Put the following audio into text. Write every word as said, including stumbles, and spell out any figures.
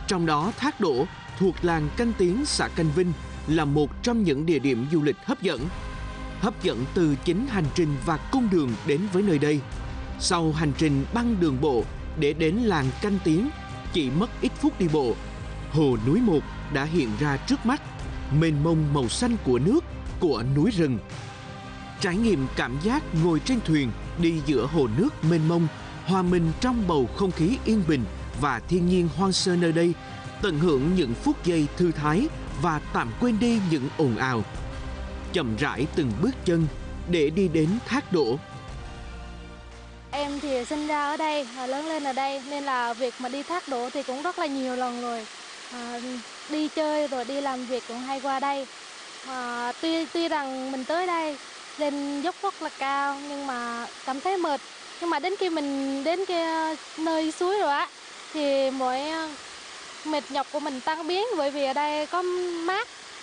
Trong đó Thác Đổ thuộc làng Canh Tiến, xã Canh Vinh là một trong những địa điểm du lịch hấp dẫn. Hấp dẫn từ chính hành trình và cung đường đến với nơi đây. Sau hành trình băng đường bộ để đến làng Canh Tiến, chỉ mất ít phút đi bộ, hồ núi một đã hiện ra trước mắt, mênh mông màu xanh của nước, của núi rừng. Trải nghiệm cảm giác ngồi trên thuyền đi giữa hồ nước mênh mông, hòa mình trong bầu không khí yên bình và thiên nhiên hoang sơ nơi đây, tận hưởng những phút giây thư thái và tạm quên đi những ồn ào. Chậm rãi từng bước chân để đi đến Thác Đổ. Em thì sinh ra ở đây, lớn lên ở đây nên là việc mà đi Thác Đổ thì cũng rất là nhiều lần rồi. À, đi chơi rồi đi làm việc cũng hay qua đây. À, tuy tuy rằng mình tới đây lên dốc rất là cao nhưng mà cảm thấy mệt. Nhưng mà đến khi mình đến cái nơi suối rồi á thì mọi mệt nhọc của mình tan biến, bởi vì ở đây có mát